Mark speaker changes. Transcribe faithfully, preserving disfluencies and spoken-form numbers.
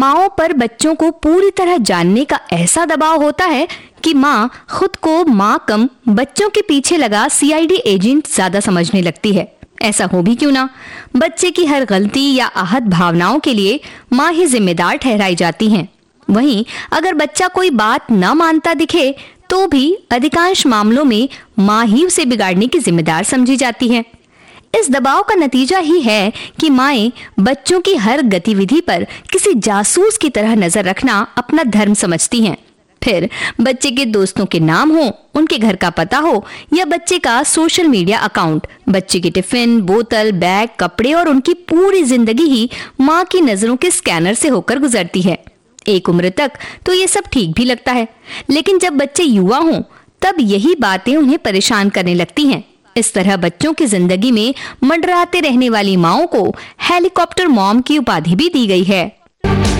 Speaker 1: माओं पर बच्चों को पूरी तरह जानने का ऐसा दबाव होता है कि माँ खुद को माँ कम बच्चों के पीछे लगा सीआईडी एजेंट ज्यादा समझने लगती है। ऐसा हो भी क्यों ना, बच्चे की हर गलती या आहत भावनाओं के लिए माँ ही जिम्मेदार ठहराई जाती हैं। वहीं अगर बच्चा कोई बात न मानता दिखे तो भी अधिकांश मामलों में माँ ही उसे बिगाड़ने की जिम्मेदार समझी जाती है। इस दबाव का नतीजा ही है कि माएं बच्चों की हर गतिविधि पर किसी जासूस की तरह नजर रखना अपना धर्म समझती हैं। फिर बच्चे के दोस्तों के नाम हो, उनके घर का पता हो या बच्चे का सोशल मीडिया अकाउंट, बच्चे की टिफिन, बोतल, बैग, कपड़े और उनकी पूरी जिंदगी ही माँ की नजरों के स्कैनर से होकर गुजरती है। एक उम्र तक तो ये सब ठीक भी लगता है, लेकिन जब बच्चे युवा हों तब यही बातें उन्हें परेशान करने लगती हैं। इस तरह बच्चों की जिंदगी में मंडराते रहने वाली माओं को हेलीकॉप्टर मॉम की उपाधि भी दी गई है।